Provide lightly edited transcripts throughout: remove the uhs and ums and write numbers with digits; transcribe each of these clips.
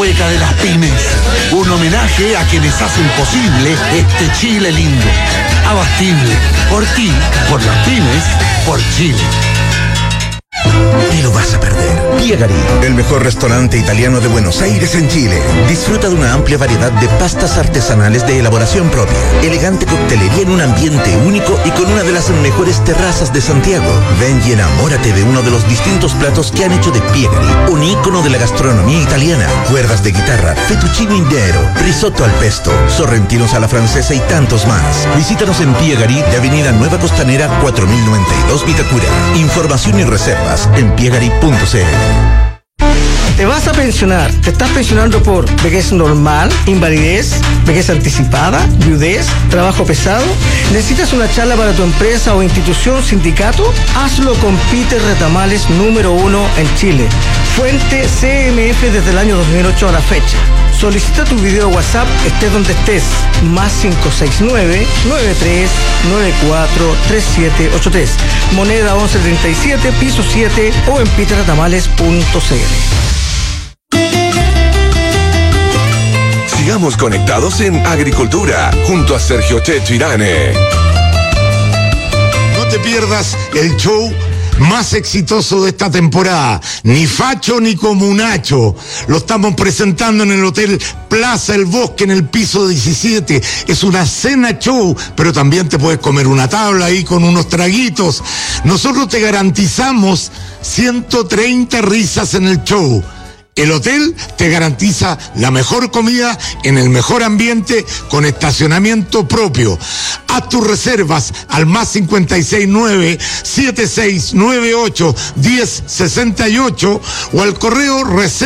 Beca de las Pymes. Un homenaje a quienes hacen posible este Chile lindo. Abastible. Por ti, por las pymes, por Chile. Te lo vas a perder. Piegari, el mejor restaurante italiano de Buenos Aires en Chile. Disfruta de una amplia variedad de pastas artesanales de elaboración propia, elegante coctelería en un ambiente único y con una de las mejores terrazas de Santiago. Ven y enamórate de uno de los distintos platos que han hecho de Piegari un ícono de la gastronomía italiana. Cuerdas de guitarra, fettuccine intero, risotto al pesto, sorrentinos a la francesa y tantos más. Visítanos en Piegari de Avenida Nueva Costanera 4092 Vitacura. Información y reservas en piegari.cl. Te vas a pensionar. Te estás pensionando por vejez normal, invalidez, vejez anticipada, viudez, trabajo pesado. ¿Necesitas una charla para tu empresa o institución, sindicato? Hazlo con Peter Retamales, número 1 en Chile. Fuente CMF desde el año 2008 a la fecha. Solicita tu video WhatsApp, estés donde estés. Más 569-9394-3783. Moneda 1137, piso 7 o en peterretamales.cl. Sigamos conectados en Agricultura, junto a Sergio Checho Irane. No te pierdas el show más exitoso de esta temporada, ni facho ni comunacho. Lo estamos presentando en el Hotel Plaza El Bosque, en el piso 17. Es una cena show, pero también te puedes comer una tabla ahí con unos traguitos. Nosotros te garantizamos 130 risas en el show. El hotel te garantiza la mejor comida en el mejor ambiente con estacionamiento propio. Haz tus reservas al más 569-7698-1068 o al correo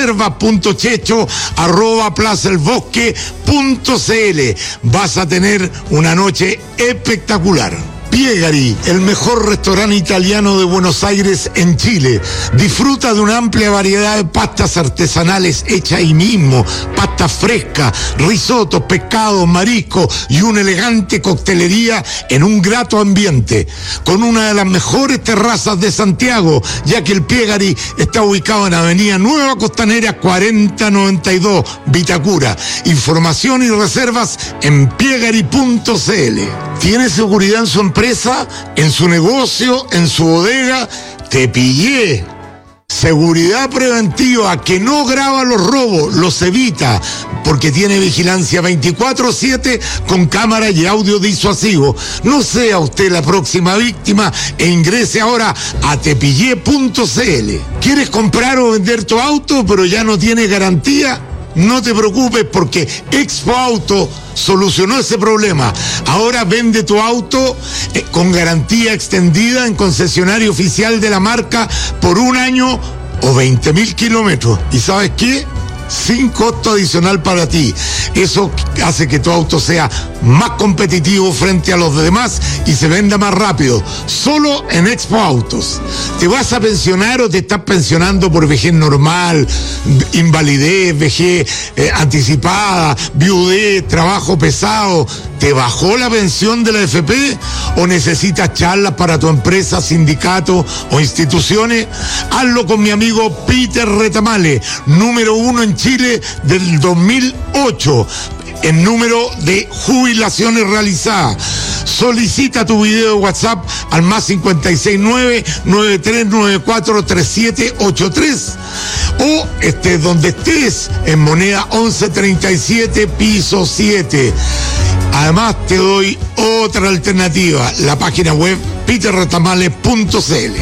reserva.checho@plazaelbosque.cl. Vas a tener una noche espectacular. Piegari, el mejor restaurante italiano de Buenos Aires en Chile. Disfruta de una amplia variedad de pastas artesanales hechas ahí mismo, pastas frescas, risotos, pescados, mariscos y una elegante coctelería en un grato ambiente, con una de las mejores terrazas de Santiago, ya que el Piegari está ubicado en Avenida Nueva Costanera 4092, Vitacura. Información y reservas en piegari.cl. ¿Tiene seguridad en su empresa, en su negocio, en su bodega? Te pillé. Seguridad preventiva que no graba los robos, los evita, porque tiene vigilancia 24/7 con cámara y audio disuasivo. No sea usted la próxima víctima e ingrese ahora a tepillé.cl. ¿Quieres comprar o vender tu auto pero ya no tiene garantía? No te preocupes, porque Expo Auto solucionó ese problema. Ahora vende tu auto con garantía extendida en concesionario oficial de la marca por 1 año o 20.000 kilómetros. ¿Y sabes qué? Sin costo adicional para ti. Eso hace que tu auto sea más competitivo frente a los demás y se venda más rápido. Solo en Expo Autos. ¿Te vas a pensionar o te estás pensionando por vejez normal, invalidez, vejez anticipada, viudez, trabajo pesado? ¿Te bajó la pensión de la AFP o necesitas charlas para tu empresa, sindicato o instituciones? Hazlo con mi amigo Peter Retamales, número 1 en Chile del 2008 en número de jubilaciones realizadas. Solicita tu video de WhatsApp al más 569-9394-3783 o donde estés, en moneda 1137, piso 7. Además te doy otra alternativa, la página web peterretamales.cl.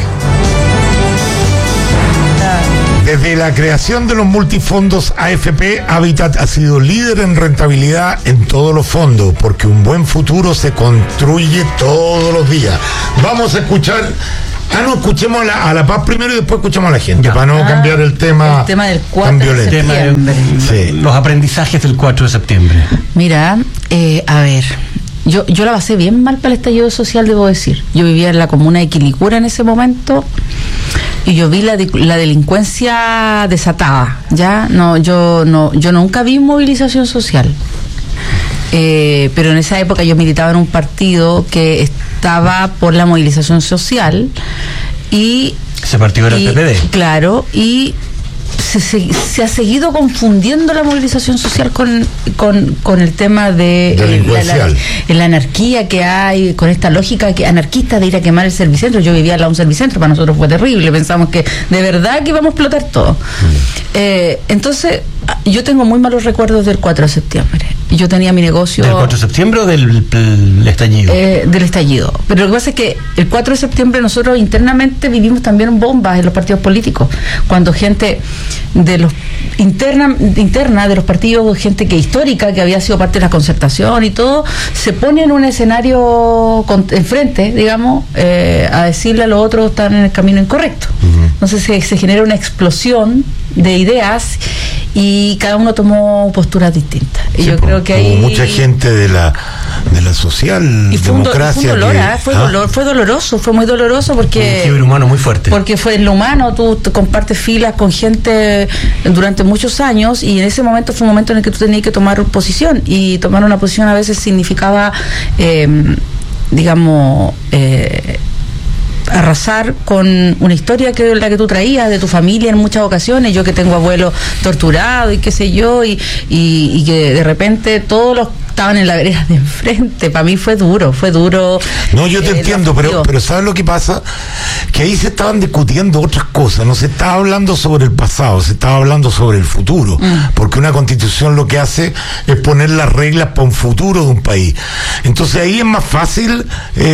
Desde la creación de los multifondos AFP, Habitat ha sido líder en rentabilidad en todos los fondos, porque un buen futuro se construye todos los días. Vamos a escuchar... escuchemos a la Paz primero y después escuchamos a la gente, para no cambiar el tema del 4 de septiembre. Los aprendizajes del 4 de septiembre. Mira, a ver, yo la pasé bien mal para el estallido social, debo decir. Yo vivía en la comuna de Quilicura en ese momento y yo vi la delincuencia desatada. Yo nunca vi movilización social. Pero en esa época yo militaba en un partido que estaba por la movilización social y... ¿Ese partido era el PPD? Claro, y se ha seguido confundiendo la movilización social con el tema de la anarquía que hay, con esta lógica anarquista de ir a quemar el servicentro. Yo vivía al lado de un servicentro, para nosotros fue terrible, pensamos que de verdad que íbamos a explotar todo. Entonces, yo tengo muy malos recuerdos del 4 de septiembre. Yo tenía mi negocio... ¿Del 4 de septiembre o del estallido? Del estallido. Pero lo que pasa es que el 4 de septiembre nosotros internamente vivimos también bombas en los partidos políticos. Cuando gente de los interna de los partidos, gente que histórica, que había sido parte de la concertación y todo, se pone en un escenario enfrente, digamos, a decirle a los otros están en el camino incorrecto. Entonces se genera una explosión de ideas y cada uno tomó posturas distintas. Y yo creo que hay mucha gente de la socialdemocracia. Fue doloroso, fue muy doloroso porque... Un quiebre humano muy fuerte. Porque fue en lo humano, tú compartes filas con gente durante muchos años y en ese momento fue un momento en el que tú tenías que tomar posición, y tomar una posición a veces significaba, arrasar con una historia que la que tú traías de tu familia en muchas ocasiones. Yo que tengo abuelos torturados y qué sé yo, y que de repente todos los estaban en la vereda de enfrente. Para mí fue duro. No, yo te entiendo, pero ¿sabes lo que pasa? Que ahí se estaban discutiendo otras cosas, no se estaba hablando sobre el pasado, se estaba hablando sobre el futuro, porque una constitución lo que hace es poner las reglas para un futuro de un país. Entonces ahí es más fácil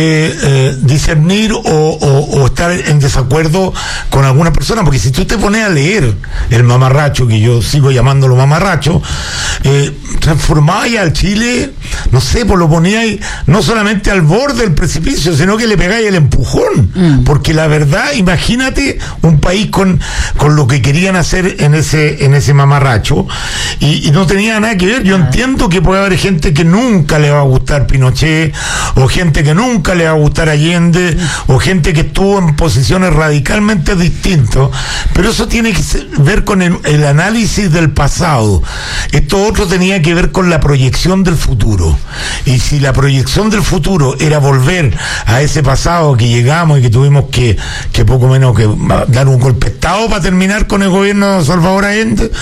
discernir o estar en desacuerdo con alguna persona, porque si tú te pones a leer el mamarracho, que yo sigo llamándolo mamarracho, transformáis al Chile, no sé, pues lo poníais no solamente al borde del precipicio, sino que le pegáis el empujón, porque la verdad, imagínate un país con lo que querían hacer en ese mamarracho, y no tenía nada que ver. Yo entiendo que puede haber gente que nunca le va a gustar Pinochet, o gente que nunca le va a gustar Allende, o gente que estuvo en posiciones radicalmente distintas, pero eso tiene que ver con el análisis del pasado. Esto otro tenía que ver con la proyección del futuro, y si la proyección del futuro era volver a ese pasado que llegamos y que tuvimos que poco menos que dar un golpe de Estado para terminar con el gobierno de Salvador Allende,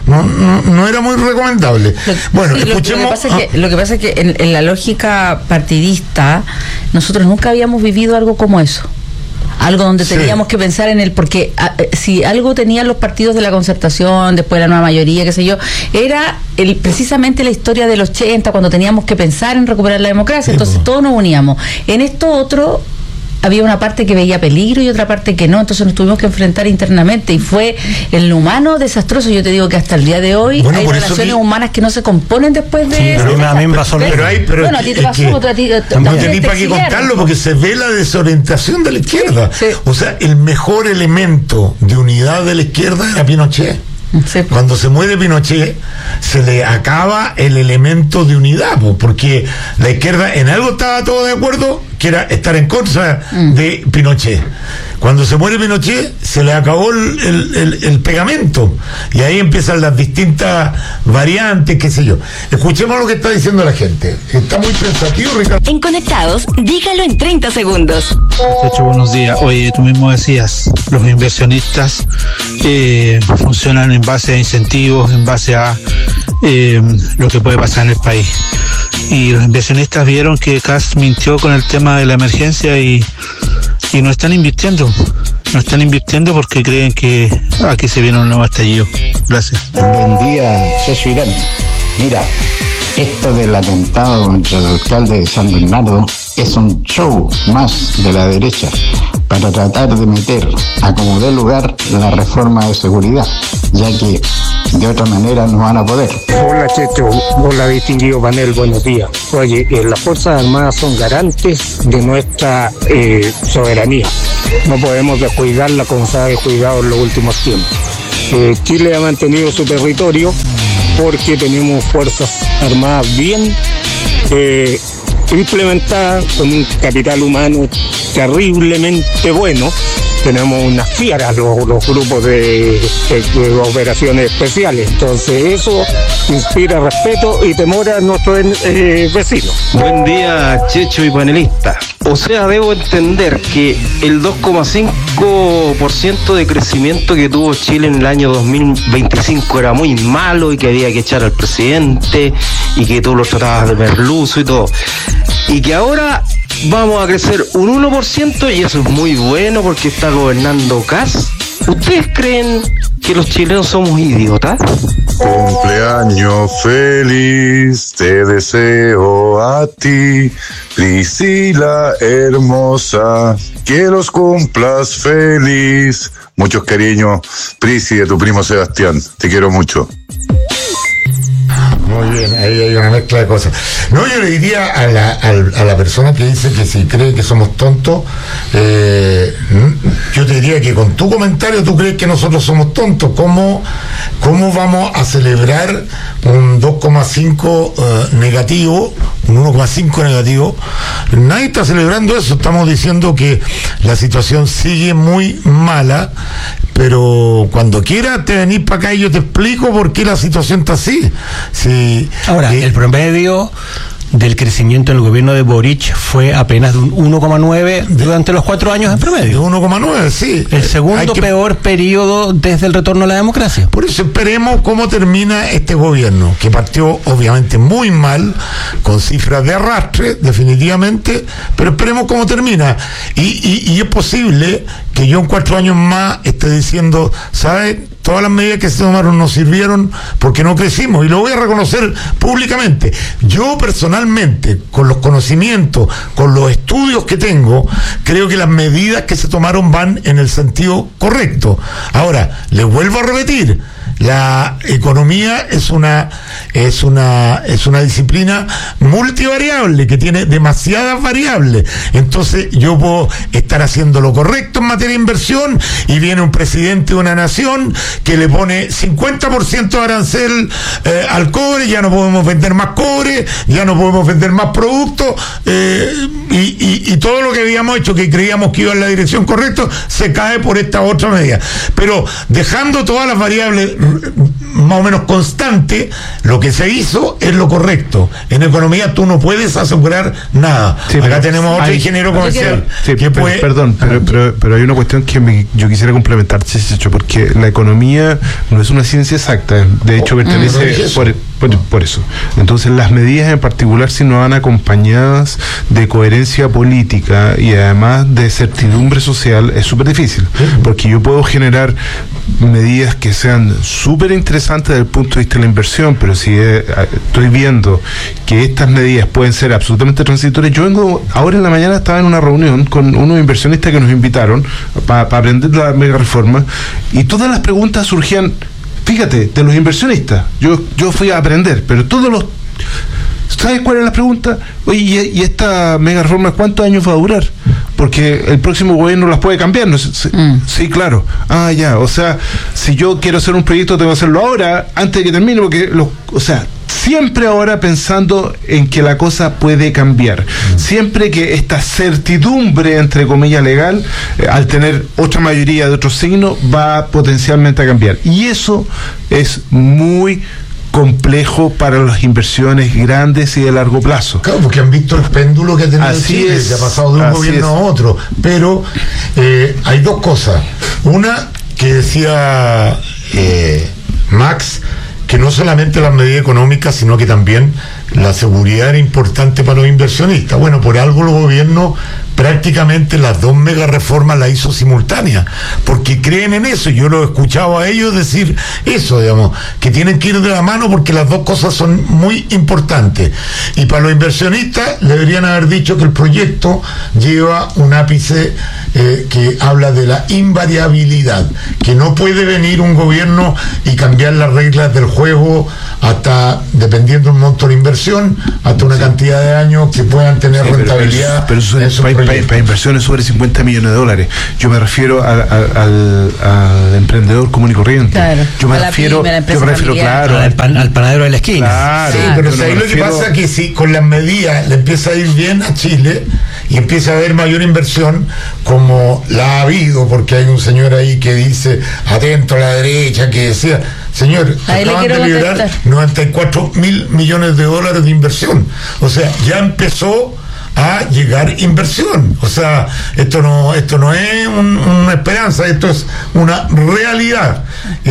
no era muy recomendable. Bueno, sí, escuchemos. Lo que pasa es que en la lógica partidista nosotros nunca habíamos vivido algo como eso. Algo donde teníamos que pensar en porque si algo tenían los partidos de la concertación, después de la nueva mayoría, qué sé yo, era precisamente la historia del 80, cuando teníamos que pensar en recuperar la democracia. Entonces todos nos uníamos. En esto otro había una parte que veía peligro y otra parte que no, entonces nos tuvimos que enfrentar internamente, y fue el humano desastroso. Yo te digo que hasta el día de hoy hay relaciones humanas que no se componen después de... Sí, pero a mí me pasó. Bueno, a ti te pasó, no tenía para qué contarlo, porque se ve la desorientación de la izquierda. Sí. O sea, el mejor elemento de unidad de la izquierda era Pinochet. Sí. Cuando se muere Pinochet, se le acaba el elemento de unidad, porque la izquierda en algo estaba todo de acuerdo, que era estar en contra de Pinochet. Cuando se muere Pinochet, se le acabó el pegamento, y ahí empiezan las distintas variantes, qué sé yo. Escuchemos lo que está diciendo la gente. Está muy pensativo, Ricardo. En Conectados, dígalo en 30 segundos. Buenos días. Oye, tú mismo decías, los inversionistas funcionan en base a incentivos, en base a lo que puede pasar en el país. Y los inversionistas vieron que Kast mintió con el tema de la emergencia y no están invirtiendo. No están invirtiendo porque creen que aquí se viene un nuevo estallido. Gracias. Buen día, socio Irán. Mira, esto del atentado contra el alcalde de San Bernardo es un show más de la derecha para tratar de meter a como dé lugar la reforma de seguridad, ya que de otra manera no van a poder. Hola Checho, hola distinguido panel, buenos días. Oye, las Fuerzas Armadas son garantes de nuestra soberanía. No podemos descuidarla como se ha descuidado en los últimos tiempos. Chile ha mantenido su territorio porque tenemos Fuerzas Armadas bien implementadas, con un capital humano terriblemente bueno, tenemos unas fieras los grupos de operaciones especiales. Entonces eso inspira respeto y temor a nuestros vecinos. Buen día, Checho y panelista. O sea, debo entender que el 2,5% de crecimiento que tuvo Chile en el año 2025 era muy malo y que había que echar al presidente y que tú lo tratabas de merluzo y todo. Y que ahora vamos a crecer un 1% y eso es muy bueno porque está gobernando Kast. ¿Ustedes creen que los chilenos somos idiotas? Cumpleaños feliz, te deseo a ti, Priscila hermosa, que los cumplas feliz. Muchos cariños, Prisi, de tu primo Sebastián, te quiero mucho. Muy bien, ahí hay una mezcla de cosas. No, yo le diría a la persona que dice que si cree que somos tontos, yo te diría que con tu comentario tú crees que nosotros somos tontos. ¿Cómo vamos a celebrar un 2,5 negativo, un 1,5 negativo? Nadie está celebrando eso, estamos diciendo que la situación sigue muy mala, pero cuando quieras te venís para acá y yo te explico por qué la situación está así. Sí, ahora, el promedio del crecimiento en el gobierno de Boric fue apenas de un 1,9 durante los 4 años en promedio. 1,9, sí. El segundo peor periodo desde el retorno a la democracia. Por eso esperemos cómo termina este gobierno, que partió obviamente muy mal, con cifras de arrastre, definitivamente, pero esperemos cómo termina. Y es posible que yo en 4 años más esté diciendo, ¿sabes? Todas las medidas que se tomaron nos sirvieron porque no crecimos, y lo voy a reconocer públicamente. Yo personalmente, con los conocimientos, con los estudios que tengo, creo que las medidas que se tomaron van en el sentido correcto. Ahora, les vuelvo a repetir, la economía es una disciplina multivariable que tiene demasiadas variables. Entonces yo puedo estar haciendo lo correcto en materia de inversión y viene un presidente de una nación que le pone 50% de arancel al cobre, ya no podemos vender más cobre, ya no podemos vender más productos, y todo lo que habíamos hecho, que creíamos que iba en la dirección correcta, se cae por esta otra medida. Pero dejando todas las variables más o menos constantes, lo que se hizo es lo correcto. En economía tú no puedes asegurar nada. Sí, acá tenemos otro ingeniero comercial. Sí, perdón, pero hay una cuestión que yo quisiera complementar, porque la economía no es una ciencia exacta, de hecho pertenece por eso. Entonces las medidas en particular, si no van acompañadas de coherencia política y además de certidumbre social, es súper difícil, porque yo puedo generar medidas que sean súper interesantes desde el punto de vista de la inversión, pero si estoy viendo que estas medidas pueden ser absolutamente transitorias. Yo vengo, ahora en la mañana estaba en una reunión con unos inversionistas que nos invitaron para aprender la mega reforma, y todas las preguntas surgían, fíjate, de los inversionistas. Yo fui a aprender, pero todos los... ¿Sabes cuál es la pregunta? Oye, ¿y esta mega reforma cuántos años va a durar? Porque el próximo gobierno las puede cambiar, ¿no? Sí, claro. Ah, ya, o sea, si yo quiero hacer un proyecto, tengo que hacerlo ahora, antes de que termine, porque, siempre ahora pensando en que la cosa puede cambiar. Siempre que esta certidumbre, entre comillas, legal, al tener otra mayoría de otro signo, va potencialmente a cambiar. Y eso es muy complejo para las inversiones grandes y de largo plazo. Claro, porque han visto el péndulo que ha tenido Chile, que ha pasado de un gobierno a otro. Pero hay dos cosas. Una, que decía Max, que no solamente las medidas económicas, sino que también la seguridad era importante para los inversionistas. Bueno, por algo los gobiernos prácticamente las dos mega reformas las hizo simultáneas, porque creen en eso. Yo lo he escuchado a ellos decir eso, digamos, que tienen que ir de la mano porque las dos cosas son muy importantes. Y para los inversionistas le deberían haber dicho que el proyecto lleva un ápice que habla de la invariabilidad, que no puede venir un gobierno y cambiar las reglas del juego hasta, dependiendo del monto de inversión, hasta una cantidad de años que puedan tener rentabilidad. Pero eso en el país para inversiones sobre 50 millones de dólares. Yo me refiero al emprendedor común y corriente. Claro. Yo me refiero, claro, al panadero de la esquina. Claro, sí, pero ahí lo que pasa es que si con las medidas le empieza a ir bien a Chile y empieza a haber mayor inversión, como la ha habido, porque hay un señor ahí que dice, atento a la derecha, que decía, señor, acaban de liberar 94.000 millones de dólares de inversión. O sea, ya empezó a llegar inversión. O sea, esto no es una esperanza, esto es una realidad.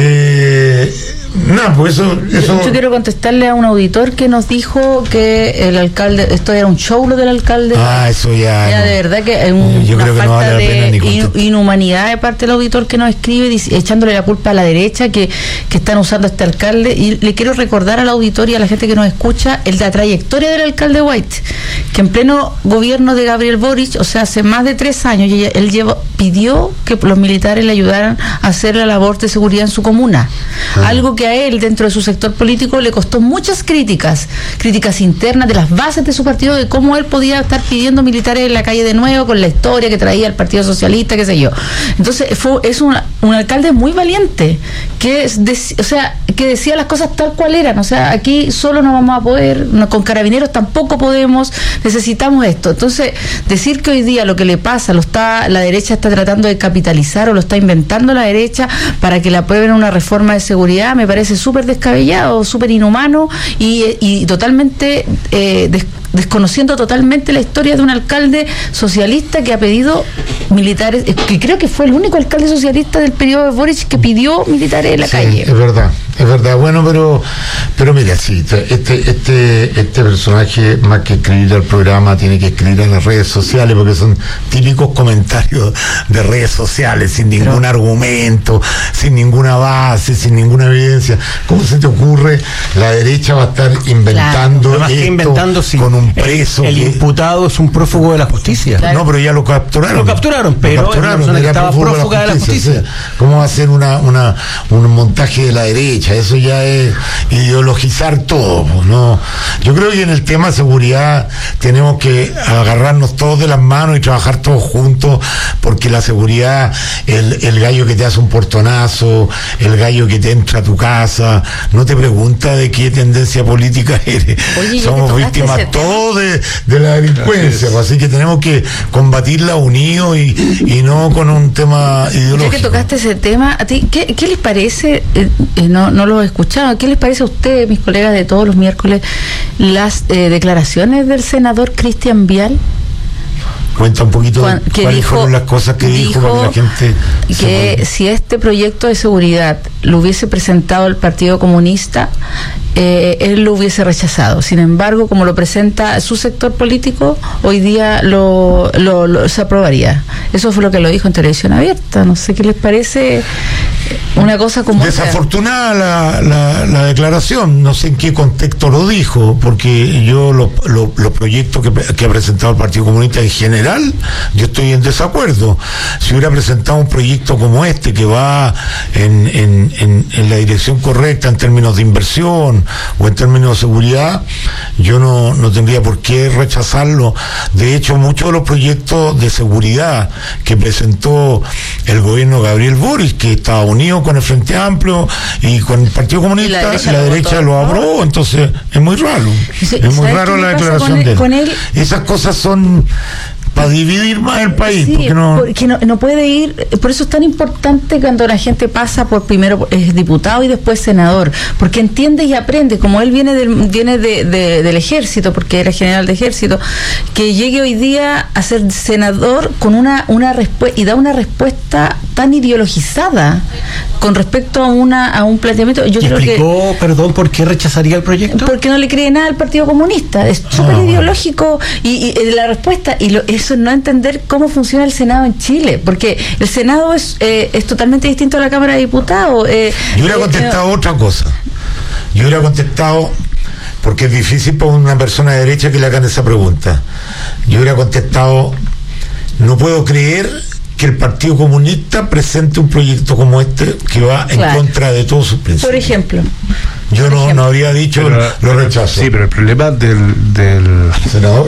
Pues eso. Yo quiero contestarle a un auditor que nos dijo que el alcalde, esto era un show lo del alcalde. Eso ya. Ya, de verdad que hay yo una creo que falta no vale la pena de inhumanidad de parte del auditor que nos escribe, echándole la culpa a la derecha que están usando a este alcalde. Y le quiero recordar al auditor y a la gente que nos escucha la trayectoria del alcalde White, que en pleno gobierno de Gabriel Boric, o sea, hace más de 3 años, él pidió que los militares le ayudaran a hacer la labor de seguridad en su comuna. Algo que a él, dentro de su sector político, le costó muchas críticas internas de las bases de su partido, de cómo él podía estar pidiendo militares en la calle de nuevo, con la historia que traía el Partido Socialista, qué sé yo. Entonces, es un alcalde muy valiente, que decía las cosas tal cual eran. O sea, aquí solo no vamos a poder, con carabineros tampoco podemos, necesitamos esto. Entonces, decir que hoy día lo que le pasa, la derecha está tratando de capitalizar, o lo está inventando la derecha para que le aprueben una reforma de seguridad, me parece súper descabellado, súper inhumano y totalmente desconociendo totalmente la historia de un alcalde socialista que ha pedido militares, que creo que fue el único alcalde socialista del periodo de Boric que pidió militares en la calle. Es verdad. Bueno, pero mira, sí, este personaje, más que escribir al programa, tiene que escribir en las redes sociales, porque son típicos comentarios de redes sociales, sin ningún argumento, sin ninguna base, sin ninguna evidencia. ¿Cómo se te ocurre? La derecha va a estar inventando esto con un preso. El imputado es un prófugo de la justicia. Claro. No, pero ya lo capturaron. Pero estaba prófuga de la justicia. O sea, ¿cómo va a ser un montaje de la derecha? Eso ya es ideologizar todo, ¿no? Yo creo que en el tema de seguridad tenemos que agarrarnos todos de las manos y trabajar todos juntos, porque la seguridad, el gallo que te hace un portonazo, el gallo que te entra a tu casa, no te pregunta de qué tendencia política eres. Oye, somos víctimas todos de la delincuencia, así que tenemos que combatirla unidos y no con un tema ideológico. Ya que tocaste ese tema, ¿a ti qué les parece? No lo he escuchado. ¿Qué les parece a ustedes, mis colegas de todos los miércoles, las declaraciones del senador Cristian Vial? Cuenta un poquito cuáles fueron las cosas que dijo para que la gente que si este proyecto de seguridad lo hubiese presentado el Partido Comunista, él lo hubiese rechazado. Sin embargo, como lo presenta su sector político, hoy día se aprobaría. Eso fue lo que lo dijo en televisión abierta. No sé qué les parece una cosa como desafortunada la declaración. No sé en qué contexto lo dijo, porque yo los proyectos que ha presentado el Partido Comunista en general, yo estoy en desacuerdo. Si hubiera presentado un proyecto como este, que va en la dirección correcta en términos de inversión o en términos de seguridad, yo no tendría por qué rechazarlo. De hecho, muchos de los proyectos de seguridad que presentó el gobierno de Gabriel Boric, que estaba unido con el Frente Amplio y con el Partido Comunista, la derecha lo aprobó. Entonces es muy raro. Es muy raro la declaración de él. Esas cosas son para dividir más el país. Sí, porque no puede ir. Por eso es tan importante cuando la gente pasa por primero es diputado y después senador, porque entiende y aprende. Como él viene del ejército, porque era general de ejército, que llegue hoy día a ser senador con una respuesta, y da una respuesta tan ideologizada con respecto a un planteamiento. Yo creo explicó, perdón, ¿por qué rechazaría el proyecto? Porque no le cree nada al Partido Comunista. Es súper ideológico y la respuesta, eso no entender cómo funciona el Senado en Chile, porque el Senado es totalmente distinto a la Cámara de Diputados. Yo hubiera contestado otra cosa. Yo hubiera contestado, porque es difícil para una persona de derecha que le hagan esa pregunta. Yo hubiera contestado, no puedo creer que el Partido Comunista presente un proyecto como este que va en contra de todos sus principios. Por ejemplo. Yo no habría dicho lo rechazo. Sí, pero el problema del senador.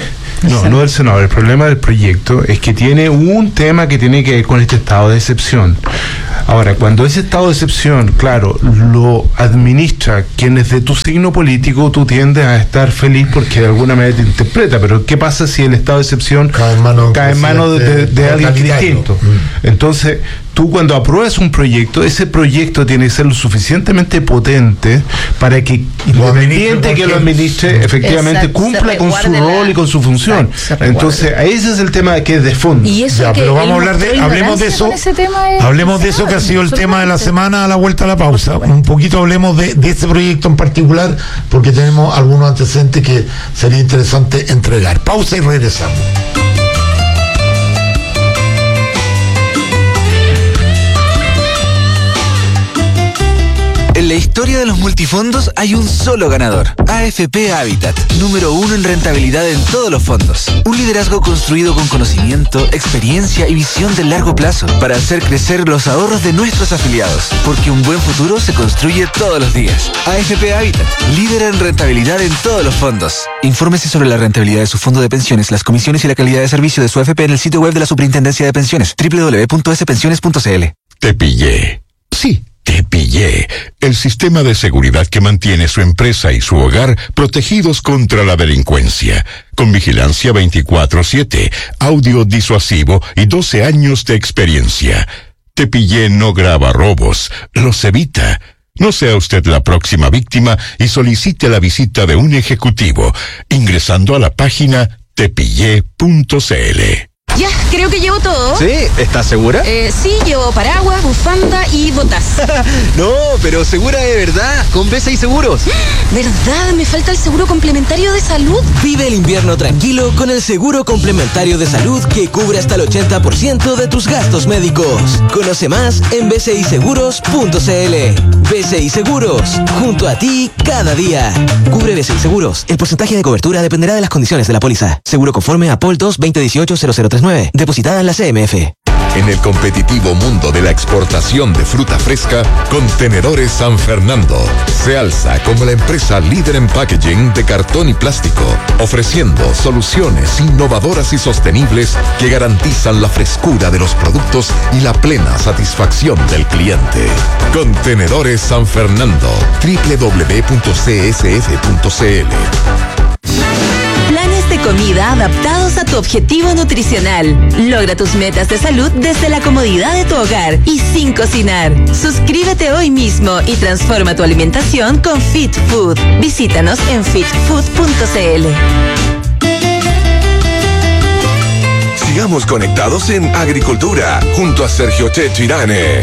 No del senador. El problema del proyecto es que tiene un tema que tiene que ver con este estado de excepción. Ahora, cuando ese estado de excepción, claro, lo administra quien es de tu signo político, tú tiendes a estar feliz porque de alguna manera te interpreta. Pero ¿qué pasa si el estado de excepción cae en manos de alguien distinto? Entonces, tú cuando apruebas un proyecto, ese proyecto tiene que ser lo suficientemente potente para que, independiente que lo administre, efectivamente cumpla con su rol y con su función. Entonces, ese es el tema que es de fondo. Y eso pero vamos a hablar hablemos de eso. Hablemos de eso que ha sido el tema de la semana a la vuelta a la pausa. Un poquito hablemos de este proyecto en particular, porque tenemos algunos antecedentes que sería interesante entregar. Pausa y regresamos. En la historia de los multifondos hay un solo ganador, AFP Habitat, número 1 en rentabilidad en todos los fondos. Un liderazgo construido con conocimiento, experiencia y visión de largo plazo para hacer crecer los ahorros de nuestros afiliados, porque un buen futuro se construye todos los días. AFP Habitat, líder en rentabilidad en todos los fondos. Infórmese sobre la rentabilidad de su fondo de pensiones, las comisiones y la calidad de servicio de su AFP en el sitio web de la Superintendencia de Pensiones, www.spensiones.cl. Te pillé. Sí. Te pillé. El sistema de seguridad que mantiene su empresa y su hogar protegidos contra la delincuencia. Con vigilancia 24/7, audio disuasivo y 12 años de experiencia. Te pillé no graba robos, los evita. No sea usted la próxima víctima y solicite la visita de un ejecutivo ingresando a la página tepillé.cl. Ya, creo que llevo todo. ¿Sí? ¿Estás segura? Sí, llevo paraguas, bufanda y botas. No, pero segura de verdad, con BCI Seguros. ¿Verdad? Me falta el seguro complementario de salud. Vive el invierno tranquilo con el seguro complementario de salud que cubre hasta el 80% de tus gastos médicos. Conoce más en bciseguros.cl. BCI Seguros, junto a ti cada día. Cubre BCI Seguros. El porcentaje de cobertura dependerá de las condiciones de la póliza. Seguro conforme a POL 2 2018-0039. Depositada en la CMF. En el competitivo mundo de la exportación de fruta fresca, Contenedores San Fernando se alza como la empresa líder en packaging de cartón y plástico, ofreciendo soluciones innovadoras y sostenibles que garantizan la frescura de los productos y la plena satisfacción del cliente. Contenedores San Fernando, www.csf.cl. Planes de comida adaptados a tu objetivo nutricional. Logra tus metas de salud desde la comodidad de tu hogar y sin cocinar. Suscríbete hoy mismo y transforma tu alimentación con Fit Food. Visítanos en fitfood.cl. Sigamos conectados en Agricultura, junto a Sergio Tirane.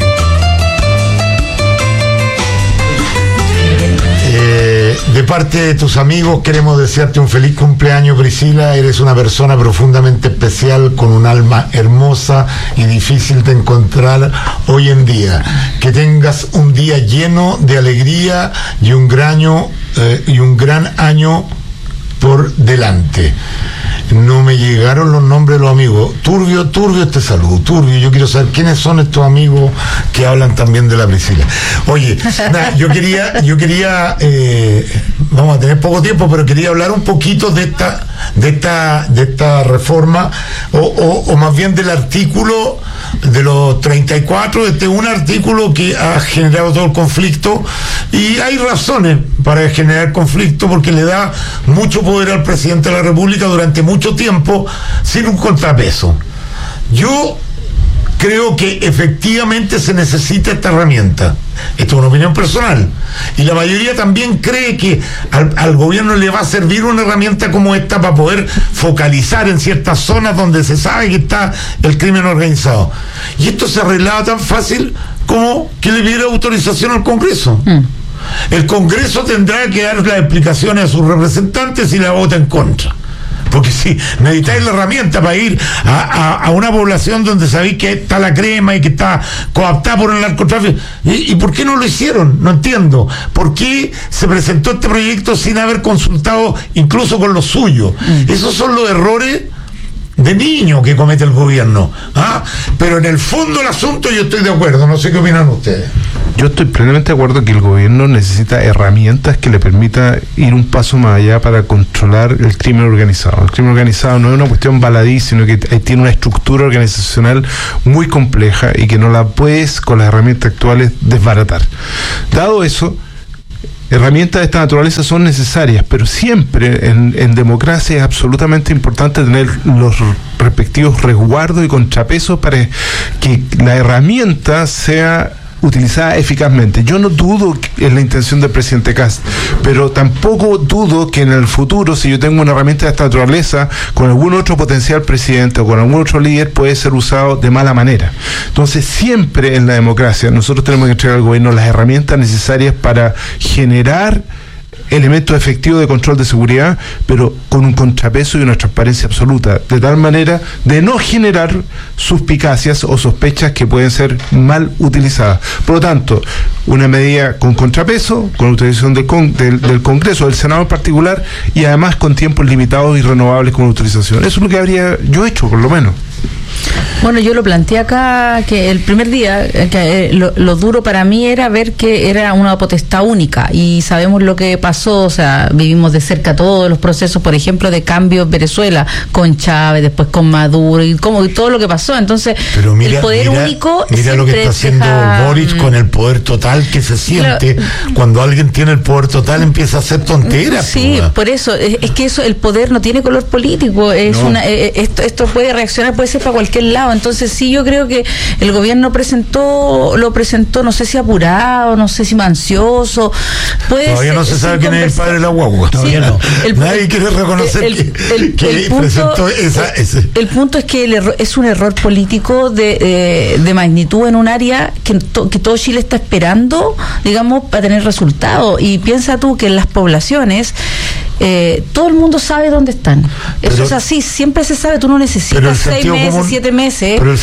De parte de tus amigos queremos desearte un feliz cumpleaños, Priscila. Eres una persona profundamente especial, con un alma hermosa y difícil de encontrar hoy en día. Que tengas un día lleno de alegría y un gran año por delante. No me llegaron los nombres de los amigos. Turbio, este saludo. Turbio, yo quiero saber quiénes son estos amigos que hablan también de la Priscila. Oye, yo quería vamos a tener poco tiempo, pero quería hablar un poquito de esta reforma, o más bien del artículo de los 34, un artículo que ha generado todo el conflicto, y hay razones para generar conflicto, porque le da mucho poder al presidente de la República durante mucho tiempo sin un contrapeso. Yo creo que efectivamente se necesita esta herramienta. Esto es una opinión personal, y la mayoría también cree que al gobierno le va a servir una herramienta como esta para poder focalizar en ciertas zonas donde se sabe que está el crimen organizado. Y esto se arreglaba tan fácil como que le pidiera autorización al Congreso. El Congreso tendrá que dar las explicaciones a sus representantes y la vota en contra. Porque si necesitáis la herramienta para ir a una población donde sabéis que está la crema y que está cooptada por el narcotráfico, ¿y por qué no lo hicieron? No entiendo. ¿Por qué se presentó este proyecto sin haber consultado incluso con los suyos? Esos son los errores de niño que comete el gobierno. Pero en el fondo del asunto yo estoy de acuerdo. No sé qué opinan ustedes. Yo estoy plenamente de acuerdo que el gobierno necesita herramientas que le permita ir un paso más allá para controlar el crimen organizado. El crimen organizado no es una cuestión baladí, sino que tiene una estructura organizacional muy compleja y que no la puedes, con las herramientas actuales, desbaratar. Dado eso, herramientas de esta naturaleza son necesarias, pero siempre en democracia es absolutamente importante tener los respectivos resguardos y contrapesos para que la herramienta sea utilizada eficazmente. Yo no dudo en la intención del presidente Kast, pero tampoco dudo que en el futuro, si yo tengo una herramienta de esta naturaleza, con algún otro potencial presidente o con algún otro líder, puede ser usado de mala manera. Entonces, siempre en la democracia nosotros tenemos que entregar al gobierno las herramientas necesarias para generar elementos efectivos de control de seguridad, pero con un contrapeso y una transparencia absoluta, de tal manera de no generar suspicacias o sospechas que pueden ser mal utilizadas. Por lo tanto, una medida con contrapeso, con utilización del Congreso, del Senado en particular, y además con tiempos limitados y renovables con utilización. Eso es lo que habría yo hecho, por lo menos. Bueno, yo lo planteé acá, que el primer día, que lo duro para mí era ver que era una potestad única, y sabemos lo que pasó, o sea, vivimos de cerca todos los procesos, por ejemplo, de cambio en Venezuela, con Chávez, después con Maduro, y todo lo que pasó. Entonces, pero mira, el poder único... Mira lo que está haciendo Boric con el poder total que se siente. Cuando alguien tiene el poder total, empieza a hacer tonteras. Sí, por eso, es que eso, el poder no tiene color político, es esto puede reaccionar, puede ser para cualquier lado. Entonces sí, yo creo que el gobierno lo presentó, no sé si apurado, no sé si ansioso. Todavía no se sabe quién es el padre de la guagua. Todavía no. Nadie quiere reconocer que presentó ese. El punto es que es un error político de magnitud en un área que todo Chile está esperando, digamos, para tener resultados. Y piensa tú que en las poblaciones todo el mundo sabe dónde están. Eso es así, siempre se sabe. Tú no necesitas 6 meses, 7 meses. Pero el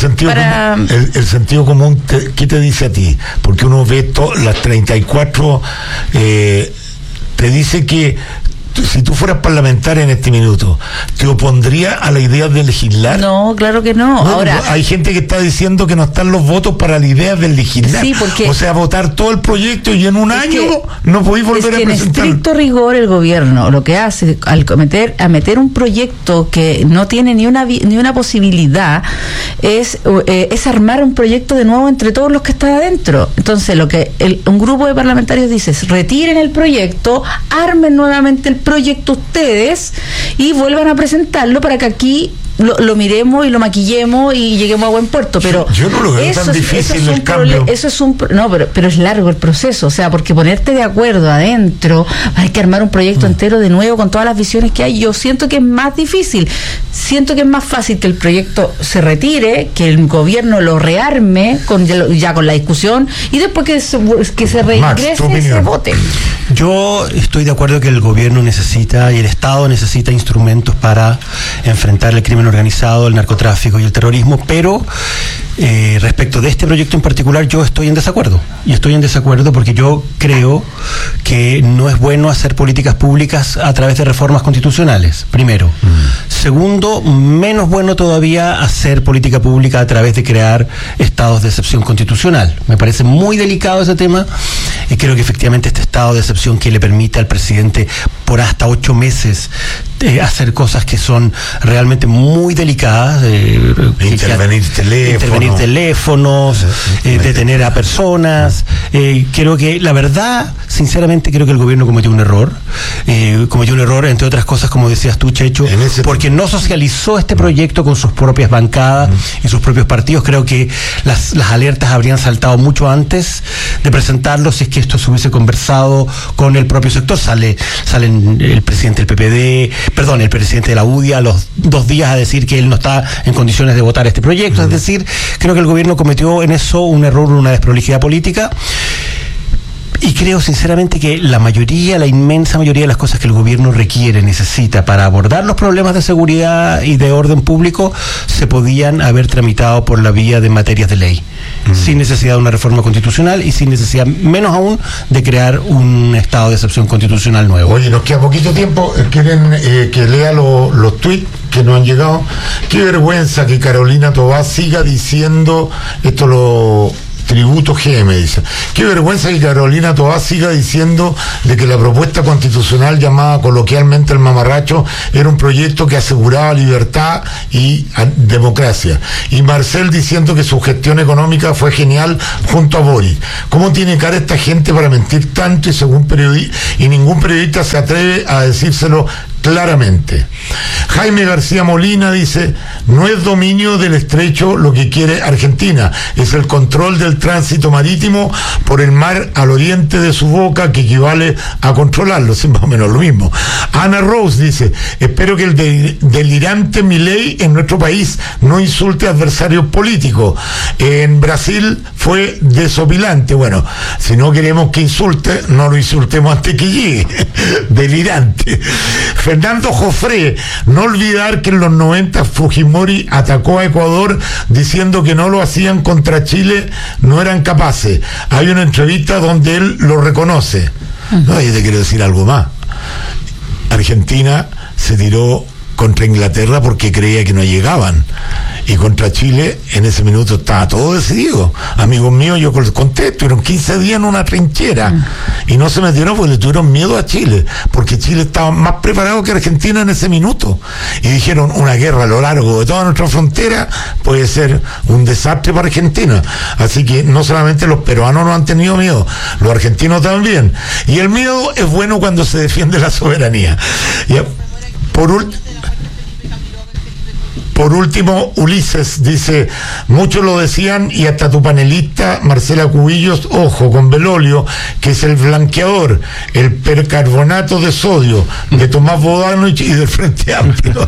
sentido común, ¿qué te dice a ti? Porque uno ve las 34, te dice que si tú fueras parlamentaria en este minuto, ¿te opondría a la idea de legislar? No, claro que no. Ahora, hay gente que está diciendo que no están los votos para la idea de legislar. Sí, porque, o sea, votar todo el proyecto y en un año no podéis volver a presentar. En estricto rigor, el gobierno lo que hace al meter un proyecto que no tiene ni una posibilidad es armar un proyecto de nuevo entre todos los que están adentro. Entonces, lo que un grupo de parlamentarios dice es: retiren el proyecto, armen nuevamente el proyecto ustedes y vuelvan a presentarlo para que aquí lo miremos y lo maquillemos y lleguemos a buen puerto. Pero yo no lo veo tan difícil el cambio. Pero es largo el proceso, o sea, porque ponerte de acuerdo adentro, hay que armar un proyecto entero de nuevo con todas las visiones que hay. Yo siento que es más difícil, siento que es más fácil que el proyecto se retire, que el gobierno lo rearme ya con la discusión y después que se reingrese y se vote. Yo estoy de acuerdo que el gobierno necesita y el Estado necesita instrumentos para enfrentar el crimen organizado, el narcotráfico y el terrorismo, pero respecto de este proyecto en particular yo estoy en desacuerdo. Y estoy en desacuerdo porque yo creo que no es bueno hacer políticas públicas a través de reformas constitucionales, primero. Segundo, menos bueno todavía hacer política pública a través de crear estados de excepción constitucional. Me parece muy delicado ese tema y creo que efectivamente este estado de excepción que le permite al presidente por hasta 8 meses hacer cosas que son realmente muy delicadas, intervenir teléfonos, detener a personas. Creo que la verdad, sinceramente, creo que el gobierno cometió un error, entre otras cosas, como decías tú, Checho, porque no socializó este proyecto con sus propias bancadas y sus propios partidos. Creo que las alertas habrían saltado mucho antes de presentarlo si es que esto se hubiese conversado con el propio sector. Salen el presidente del PPD, el presidente de la UDI a los 2 días a decir que él no está en condiciones de votar este proyecto. Es decir, creo que el gobierno cometió en eso un error, una desprolijidad política. Y creo sinceramente que la inmensa mayoría de las cosas que el gobierno necesita para abordar los problemas de seguridad y de orden público se podían haber tramitado por la vía de materias de ley, sin necesidad de una reforma constitucional y sin necesidad, menos aún, de crear un estado de excepción constitucional nuevo. Oye, nos queda poquito tiempo. Quieren que lea los tweets que nos han llegado. Qué vergüenza que Carolina Tobá siga diciendo esto. Tributo G, me dice. Qué vergüenza que Carolina Toá siga diciendo de que la propuesta constitucional llamada coloquialmente el mamarracho era un proyecto que aseguraba libertad y democracia. Y Marcel diciendo que su gestión económica fue genial junto a Boris. ¿Cómo tiene cara esta gente para mentir tanto y ningún periodista se atreve a decírselo claramente? Jaime García Molina dice: no es dominio del estrecho lo que quiere Argentina, es el control del tránsito marítimo por el mar al oriente de su boca, que equivale a controlarlo, es más o menos lo mismo. Ana Rose dice: espero que el delirante Milei en nuestro país no insulte a adversarios políticos. En Brasil fue desopilante. Bueno, si no queremos que insulte, no lo insultemos antes que llegue. Delirante. Fernando Jofré: no olvidar que en los 90 Fujimori atacó a Ecuador diciendo que no lo hacían contra Chile, no eran capaces. Hay una entrevista donde él lo reconoce. No, yo te quiero decir algo más. Argentina se tiró contra Inglaterra porque creía que no llegaban, y contra Chile en ese minuto estaba todo decidido. Amigos míos, yo conté, estuvieron 15 días en una trinchera y no se metieron porque le tuvieron miedo a Chile, porque Chile estaba más preparado que Argentina en ese minuto, y dijeron: una guerra a lo largo de toda nuestra frontera puede ser un desastre para Argentina. Así que no solamente los peruanos no han tenido miedo, los argentinos también, y el miedo es bueno cuando se defiende la soberanía. Y por último, Ulises dice: muchos lo decían, y hasta tu panelista Marcela Cubillos, ojo con Belolio, que es el blanqueador, el percarbonato de sodio de Tomás Bodanovich y del Frente Amplio.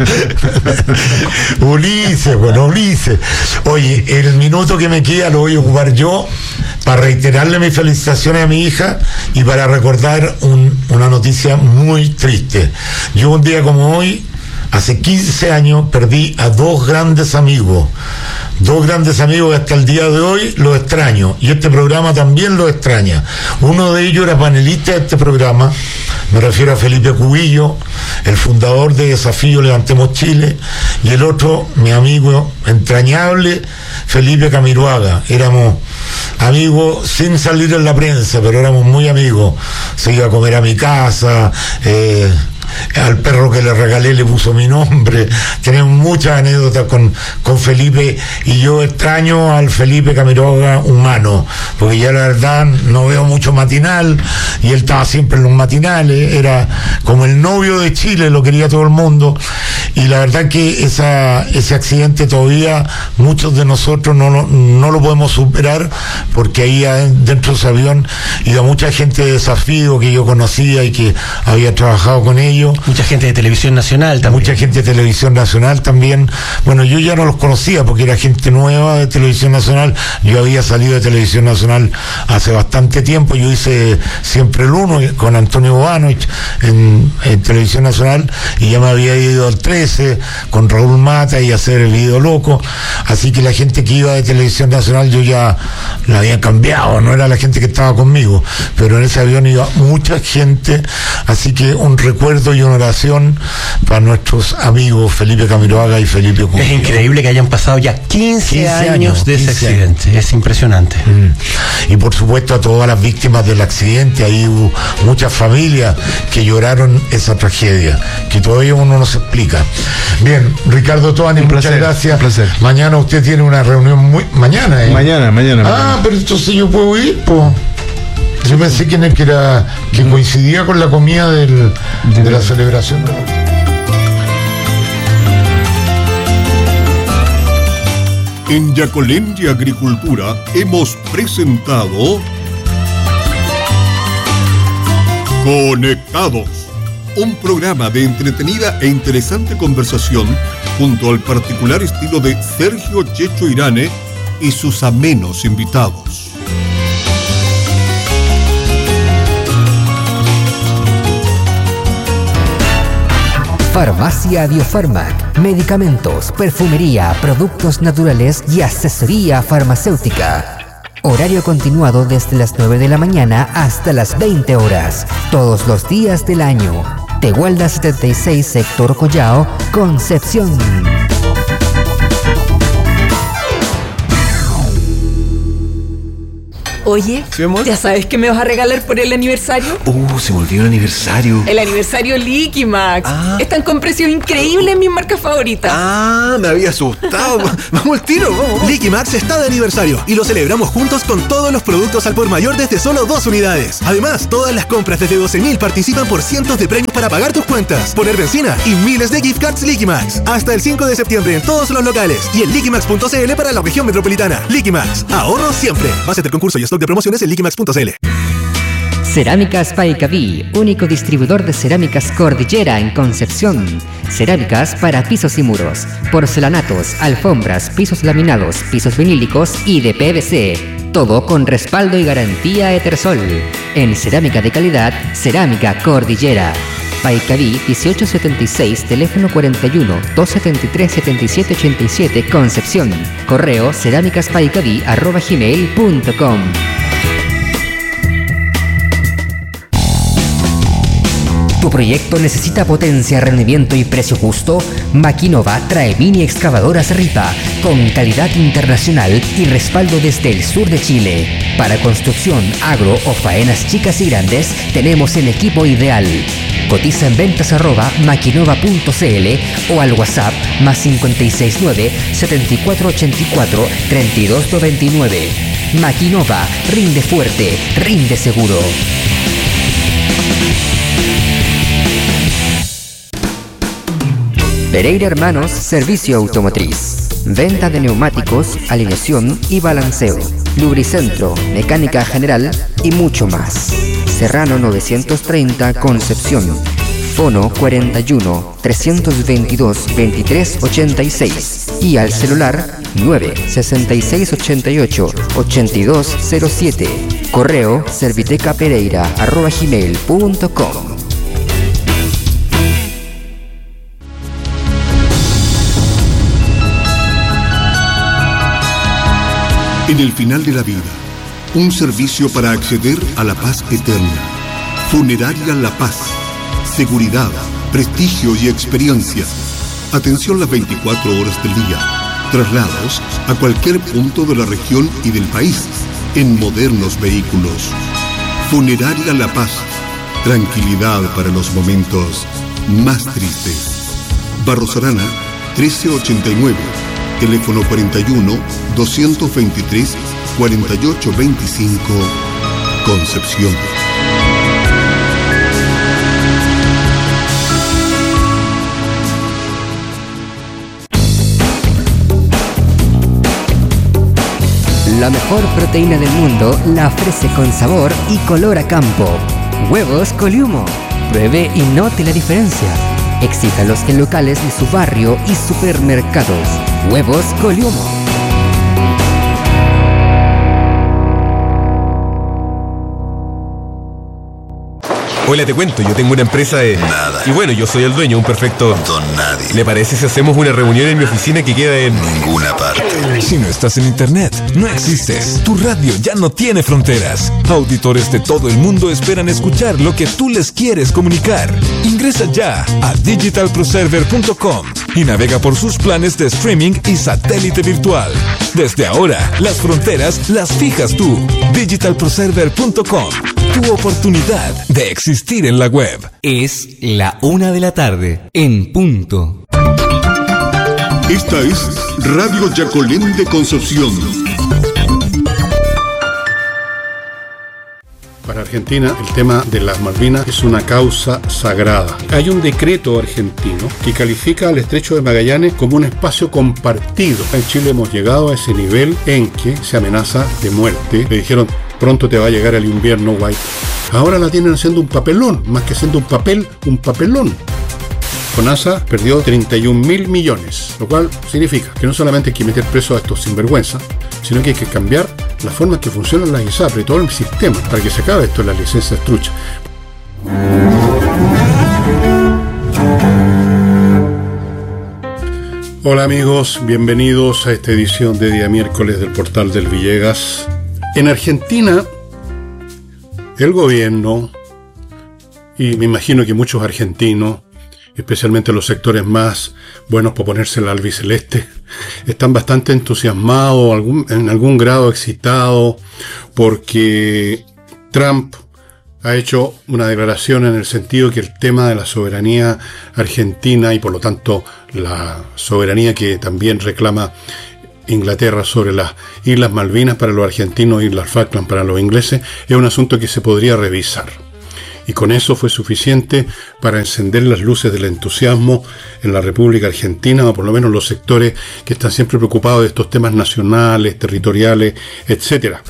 Ulises, bueno, Ulises. Oye, el minuto que me queda lo voy a ocupar yo para reiterarle mis felicitaciones a mi hija y para recordar una noticia muy triste. Yo un día como hoy, hace 15 años, perdí a dos grandes amigos que hasta el día de hoy los extraño, y este programa también los extraña. Uno de ellos era panelista de este programa, me refiero a Felipe Cubillo, el fundador de Desafío Levantemos Chile, y el otro, mi amigo entrañable, Felipe Camiroaga. Éramos amigos sin salir en la prensa, pero éramos muy amigos. Se iba a comer a mi casa, al perro que le regalé le puso mi nombre. Tenemos muchas anécdotas con Felipe, y yo extraño al Felipe Camiroaga humano, porque ya la verdad no veo mucho matinal, y él estaba siempre en los matinales, era como el novio de Chile, lo quería todo el mundo, y la verdad que ese accidente todavía muchos de nosotros no lo podemos superar, porque ahí dentro de ese avión iba mucha gente de Desafío que yo conocía y que había trabajado con ellos. Mucha gente de Televisión Nacional también. Mucha gente de Televisión Nacional también. Bueno, yo ya no los conocía porque era gente nueva de Televisión Nacional. Yo había salido de Televisión Nacional hace bastante tiempo. Yo hice Siempre el Uno con Antonio Bodanovich en Televisión Nacional, y ya me había ido al 13 con Raúl Mata y hacer El Video Loco. Así que la gente que iba de Televisión Nacional yo ya la había cambiado, no era la gente que estaba conmigo, pero en ese avión iba mucha gente. Así que un recuerdo y una oración para nuestros amigos Felipe Camiroaga y Felipe Cubillo. Es increíble que hayan pasado ya 15 años de ese accidente. Es impresionante. Y por supuesto a todas las víctimas del accidente. Ahí hubo muchas familias que lloraron esa tragedia, que todavía uno no se explica. Bien, Ricardo Toani, muchas gracias. Un placer. Mañana usted tiene una reunión Mañana, ¿eh? Mañana. Pero entonces yo puedo ir, po. Yo pensé que coincidía con la comida de la celebración. En Yacolén y Agricultura hemos presentado Conectados, un programa de entretenida e interesante conversación junto al particular estilo de Sergio Checho Irane y sus amenos invitados. Farmacia Biofarmac, medicamentos, perfumería, productos naturales y asesoría farmacéutica. Horario continuado desde las 9 de la mañana hasta las 20 horas, todos los días del año. Tehuelda 76, Sector Collao, Concepción. Oye, ¿Sí, amor? ¿ya sabes qué me vas a regalar por el aniversario? Se me olvidó el aniversario. El aniversario Liquimax. Ah. Están con precios increíbles en mis marcas favoritas. Me había asustado. Vamos al tiro, vamos. Liquimax está de aniversario y lo celebramos juntos con todos los productos al por mayor desde solo 2 unidades. Además, todas las compras desde 12.000 participan por cientos de premios para pagar tus cuentas, poner benzina y miles de gift cards Liquimax. Hasta el 5 de septiembre en todos los locales y en liquimax.cl para la región metropolitana. Liquimax, ahorro siempre. Base del concurso y stock de promociones en liquimax.cl. Cerámicas Paicaví, único distribuidor de cerámicas Cordillera en Concepción. Cerámicas para pisos y muros, porcelanatos, alfombras, pisos laminados, pisos vinílicos y de PVC. Todo con respaldo y garantía Etersol. En cerámica de calidad, Cerámica Cordillera. Paicaví 1876, teléfono 41-273-7787, Concepción. Correo cerámicaspaicaví@gmail.com. ¿Tu proyecto necesita potencia, rendimiento y precio justo? Maquinova trae mini excavadoras Ripa con calidad internacional y respaldo desde el sur de Chile. Para construcción, agro o faenas chicas y grandes, tenemos el equipo ideal. Cotiza en ventas@maquinova.cl o al WhatsApp +569 7484 3299. Maquinova, rinde fuerte, rinde seguro. Pereira Hermanos, servicio automotriz. Venta de neumáticos, alineación y balanceo. Lubricentro, mecánica general y mucho más. Serrano 930, Concepción. Fono 41 322 2386 y al celular 96688 8207. Correo servitecapereira@gmail.com. En el final de la vida, un servicio para acceder a la paz eterna. Funeraria La Paz. Seguridad, prestigio y experiencia. Atención las 24 horas del día. Traslados a cualquier punto de la región y del país en modernos vehículos. Funeraria La Paz. Tranquilidad para los momentos más tristes. Barros Arana, 1389. Teléfono 41-223-4825, Concepción. La mejor proteína del mundo la ofrece con sabor y color a campo. Huevos Coliumo. Pruebe y note la diferencia. Exíjalos en locales de su barrio y supermercados. Huevos Coliumo. Hola, te cuento, yo tengo una empresa de... Nada. Y bueno, yo soy el dueño, un perfecto... Don nadie. ¿Le parece si hacemos una reunión en mi oficina que queda en... Ninguna parte. Si no estás en internet, no existes. Tu radio ya no tiene fronteras. Auditores de todo el mundo esperan escuchar lo que tú les quieres comunicar. Ingresa ya a digitalproserver.com y navega por sus planes de streaming y satélite virtual. Desde ahora, las fronteras las fijas tú. digitalproserver.com. Tu oportunidad de existir en la web. Es la 1 de la tarde, en punto. Esta es Radio Yacolén de Concepción. Para Argentina, el tema de las Malvinas es una causa sagrada. Hay un decreto argentino que califica al Estrecho de Magallanes como un espacio compartido. En Chile hemos llegado a ese nivel en que se amenaza de muerte. Le dijeron, pronto te va a llegar el invierno, White. Ahora la tienen haciendo un papelón, más que haciendo un papelón. FONASA perdió 31.000 millones, lo cual significa que no solamente hay que meter preso a estos sinvergüenzas, sino que hay que cambiar la forma en que funcionan las ISAPRE y todo el sistema para que se acabe esto de las licencias truchas. Hola amigos, bienvenidos a esta edición de día miércoles del Portal del Villegas. En Argentina, el gobierno, y me imagino que muchos argentinos, especialmente los sectores más buenos por ponerse el albiceleste, están bastante entusiasmados, en algún grado excitados, porque Trump ha hecho una declaración en el sentido que el tema de la soberanía argentina y por lo tanto la soberanía que también reclama Inglaterra sobre las Islas Malvinas para los argentinos y Islas Falkland para los ingleses es un asunto que se podría revisar. Y con eso fue suficiente para encender las luces del entusiasmo en la República Argentina, o por lo menos los sectores que están siempre preocupados de estos temas nacionales, territoriales, etcétera.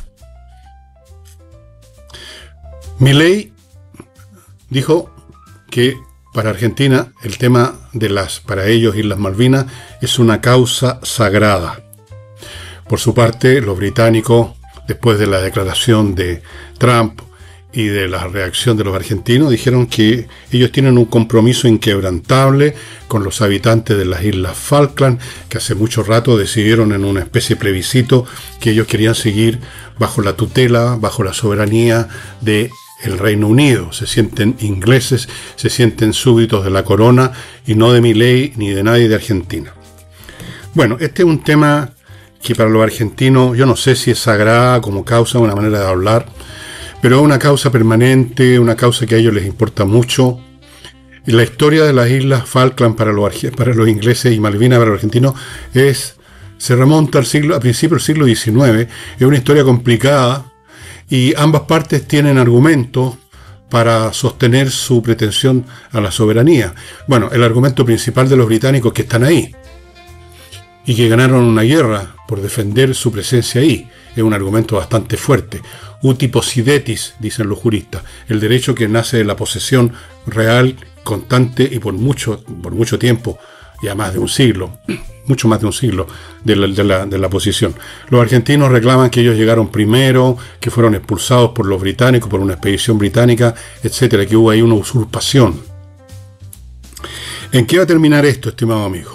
Milei dijo que para Argentina el tema de para ellos Islas Malvinas es una causa sagrada. Por su parte, los británicos, después de la declaración de Trump y de la reacción de los argentinos, dijeron que ellos tienen un compromiso inquebrantable con los habitantes de las Islas Falkland, que hace mucho rato decidieron en una especie de plebiscito que ellos querían seguir bajo la tutela, bajo la soberanía de el Reino Unido. Se sienten ingleses, se sienten súbditos de la corona y no de Milei ni de nadie de Argentina. Bueno, este es un tema que para los argentinos, yo no sé si es sagrada como causa, una manera de hablar, pero es una causa permanente, una causa que a ellos les importa mucho. Y la historia de las Islas Falkland para los ingleses y Malvinas para los argentinos se remonta a principios del siglo XIX. Es una historia complicada y ambas partes tienen argumentos para sostener su pretensión a la soberanía. Bueno, el argumento principal de los británicos que están ahí y que ganaron una guerra por defender su presencia ahí es un argumento bastante fuerte. Uti possidetis, dicen los juristas, el derecho que nace de la posesión real, constante y por mucho tiempo, ya más de un siglo, mucho más de un siglo de la posición. Los argentinos reclaman que ellos llegaron primero, que fueron expulsados por los británicos, por una expedición británica, etcétera, que hubo ahí una usurpación. ¿En qué va a terminar esto, estimado amigo?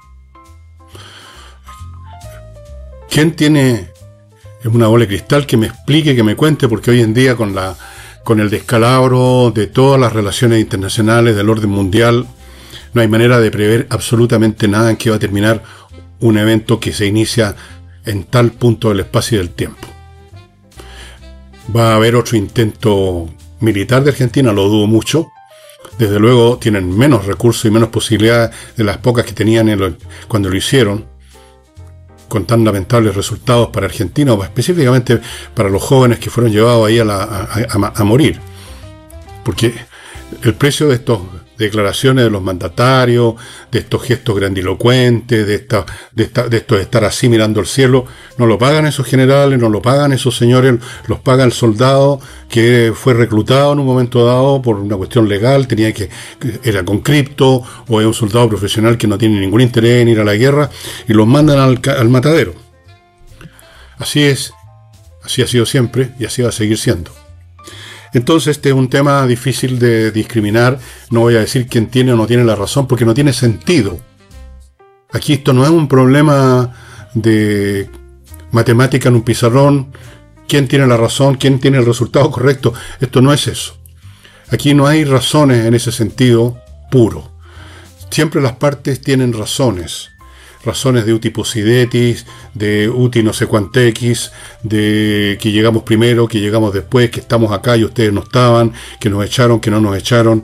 ¿Quién tiene una bola de cristal que me explique, que me cuente? Porque hoy en día con el descalabro de todas las relaciones internacionales del orden mundial, no hay manera de prever absolutamente nada en qué va a terminar un evento que se inicia en tal punto del espacio y del tiempo. ¿Va a haber otro intento militar de Argentina? Lo dudo mucho. Desde luego tienen menos recursos y menos posibilidades de las pocas que tenían cuando lo hicieron, con tan lamentables resultados para Argentina, o específicamente para los jóvenes que fueron llevados ahí a morir. Porque el precio de estas declaraciones de los mandatarios, de estos gestos grandilocuentes, de esto de estar así mirando al cielo, no lo pagan esos generales, no lo pagan esos señores, los paga el soldado que fue reclutado en un momento dado por una cuestión legal, era con cripto, o es un soldado profesional que no tiene ningún interés en ir a la guerra, y los mandan al matadero. Así es, así ha sido siempre, y así va a seguir siendo. Entonces este es un tema difícil de discriminar. No voy a decir quién tiene o no tiene la razón, porque no tiene sentido. Aquí esto no es un problema de matemática en un pizarrón, quién tiene la razón, quién tiene el resultado correcto. Esto no es eso. Aquí no hay razones en ese sentido puro. Siempre las partes tienen razones de uti possidetis, de uti no sé cuantequis, de que llegamos primero, que llegamos después, que estamos acá y ustedes no estaban, que nos echaron, que no nos echaron.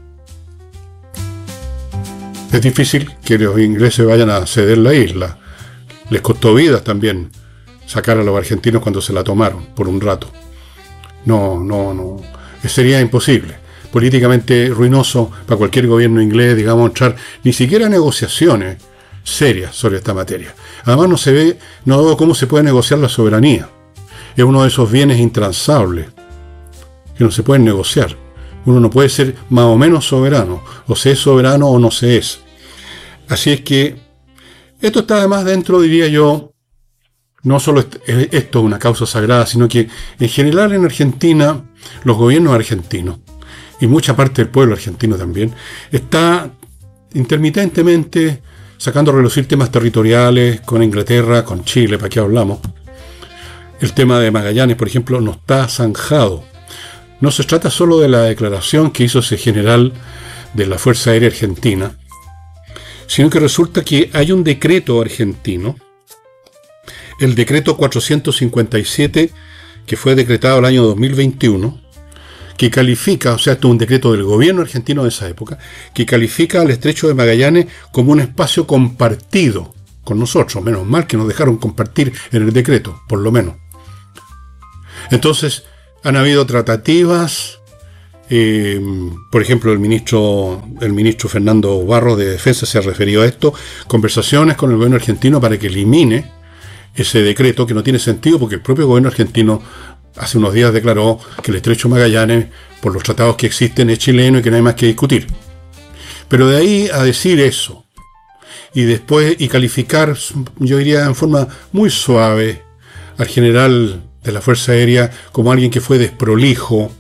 Es difícil que los ingleses vayan a ceder la isla. Les costó vidas también sacar a los argentinos cuando se la tomaron por un rato. No. Sería imposible. Políticamente ruinoso para cualquier gobierno inglés, digamos, entrar ni siquiera negociaciones serias sobre esta materia. Además no veo cómo se puede negociar la soberanía. Es uno de esos bienes intransables que no se pueden negociar. Uno no puede ser más o menos soberano, o se es soberano o no se es. Así es que esto está además dentro, diría yo, no solo esto es una causa sagrada, sino que en general en Argentina, los gobiernos argentinos, y mucha parte del pueblo argentino también, está intermitentemente sacando a relucir temas territoriales con Inglaterra, con Chile, ¿para qué hablamos? El tema de Magallanes, por ejemplo, no está zanjado. No se trata solo de la declaración que hizo ese general de la Fuerza Aérea Argentina, sino que resulta que hay un decreto argentino, el decreto 457, que fue decretado el año 2021, que califica, o sea, esto es un decreto del gobierno argentino de esa época, que califica al Estrecho de Magallanes como un espacio compartido con nosotros. Menos mal que nos dejaron compartir en el decreto, por lo menos. Entonces, han habido tratativas, por ejemplo, el ministro Fernando Barros de Defensa se ha referido a esto, conversaciones con el gobierno argentino para que elimine ese decreto, que no tiene sentido porque el propio gobierno argentino hace unos días declaró que el Estrecho Magallanes, por los tratados que existen, es chileno y que no hay más que discutir. Pero de ahí a decir eso, y después calificar, yo diría en forma muy suave, al general de la Fuerza Aérea como alguien que fue desprolijo,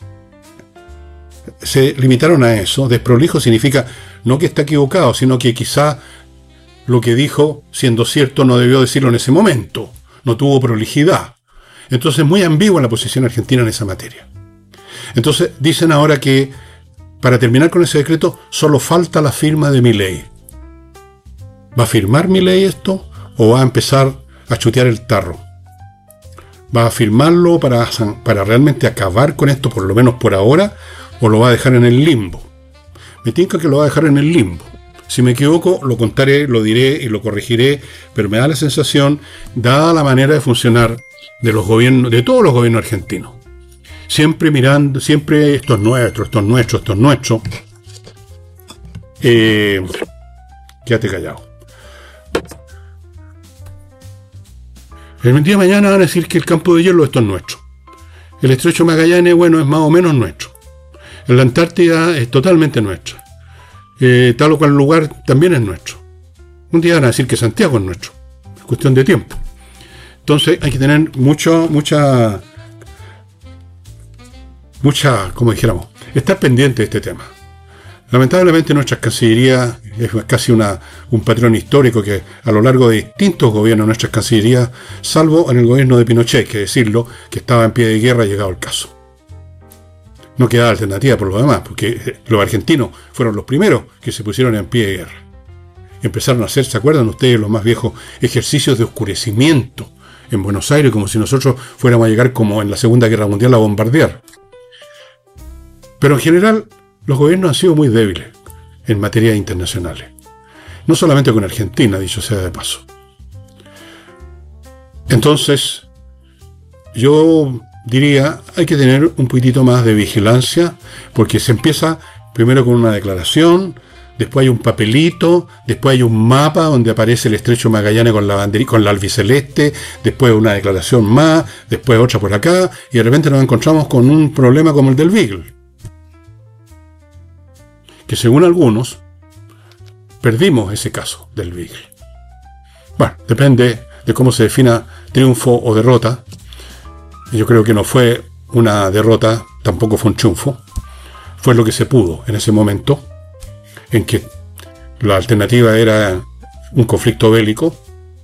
se limitaron a eso. Desprolijo significa no que está equivocado, sino que quizá lo que dijo, siendo cierto, no debió decirlo en ese momento, no tuvo prolijidad. Entonces, muy ambigua la posición argentina en esa materia. Entonces, dicen ahora que para terminar con ese decreto solo falta la firma de Milei. ¿Va a firmar Milei esto o va a empezar a chutear el tarro? ¿Va a firmarlo para realmente acabar con esto, por lo menos por ahora, o lo va a dejar en el limbo? Me tinca que lo va a dejar en el limbo. Si me equivoco, lo contaré, lo diré y lo corregiré, pero me da la sensación, dada la manera de funcionar de los gobiernos, de todos los gobiernos argentinos, siempre mirando, siempre esto es nuestro, esto es nuestro, esto es nuestro. Quédate callado. El día de mañana van a decir que el campo de hielo esto es nuestro. El Estrecho Magallanes, bueno, es más o menos nuestro. La Antártida es totalmente nuestra. Tal o cual lugar también es nuestro. Un día van a decir que Santiago es nuestro. Es cuestión de tiempo. Entonces hay que tener mucha, como dijéramos, estar pendiente de este tema. Lamentablemente nuestra Cancillería es casi un patrón histórico que a lo largo de distintos gobiernos, nuestras Cancillerías, salvo en el gobierno de Pinochet, que decirlo, que estaba en pie de guerra llegado el caso. No quedaba alternativa por lo demás, porque los argentinos fueron los primeros que se pusieron en pie de guerra. Empezaron a hacer, ¿se acuerdan ustedes, los más viejos ejercicios de oscurecimiento en Buenos Aires, como si nosotros fuéramos a llegar como en la Segunda Guerra Mundial a bombardear? Pero en general, los gobiernos han sido muy débiles en materia internacionales. No solamente con Argentina, dicho sea de paso. Entonces, yo diría, hay que tener un poquitito más de vigilancia, porque se empieza primero con una declaración, después hay un papelito, después hay un mapa donde aparece el Estrecho Magallanes con la banderita, con la albiceleste, después una declaración más, después otra por acá, y de repente nos encontramos con un problema como el del Beagle, que según algunos perdimos ese caso del Beagle. Bueno, depende de cómo se defina triunfo o derrota. Yo creo que no fue una derrota, tampoco fue un triunfo. Fue lo que se pudo en ese momento, en que la alternativa era un conflicto bélico.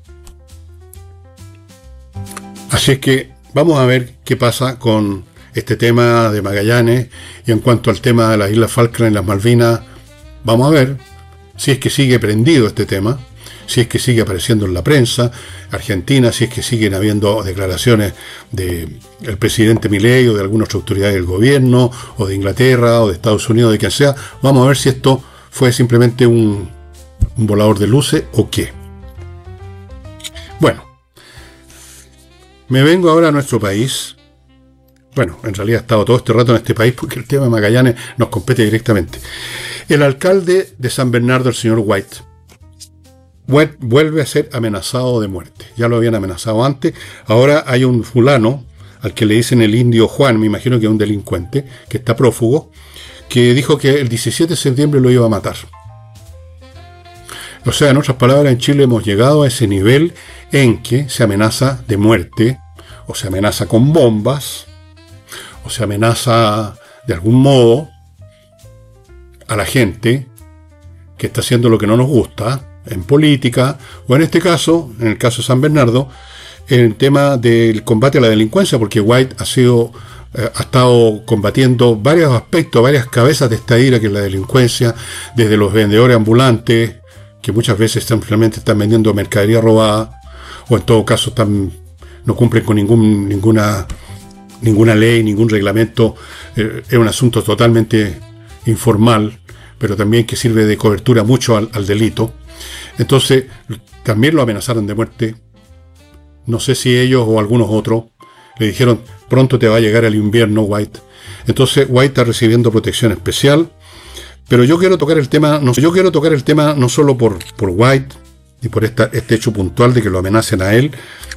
Así es que vamos a ver qué pasa con este tema de Magallanes, y en cuanto al tema de las Islas Falkland y las Malvinas, vamos a ver si es que sigue prendido este tema, si es que sigue apareciendo en la prensa argentina, si es que siguen habiendo declaraciones del presidente Milei o de algunas autoridades del gobierno, o de Inglaterra, o de Estados Unidos, de quien sea. Vamos a ver si esto fue simplemente un volador de luces o qué. Bueno, me vengo ahora a nuestro país. Bueno, en realidad he estado todo este rato en este país porque el tema de Magallanes nos compete directamente. El alcalde de San Bernardo, el señor White, vuelve a ser amenazado de muerte. Ya lo habían amenazado antes. Ahora hay un fulano, al que le dicen el Indio Juan, me imagino que es un delincuente, que está prófugo, que dijo que el 17 de septiembre lo iba a matar. O sea, en otras palabras, en Chile hemos llegado a ese nivel en que se amenaza de muerte, o se amenaza con bombas, o se amenaza de algún modo a la gente que está haciendo lo que no nos gusta en política, o en este caso, en el caso de San Bernardo, en el tema del combate a la delincuencia, porque White ha sido ha estado combatiendo varios aspectos, varias cabezas de esta ira que es la delincuencia, desde los vendedores ambulantes, que muchas veces simplemente están vendiendo mercadería robada, o en todo caso no cumplen con ninguna ley, ningún reglamento. Es un asunto totalmente informal, pero también que sirve de cobertura mucho al delito. Entonces, también lo amenazaron de muerte. No sé si ellos o algunos otros le dijeron, pronto te va a llegar el invierno, White. Entonces, White está recibiendo protección especial. Pero yo quiero tocar el tema no solo por White y por este hecho puntual de que lo amenacen a él,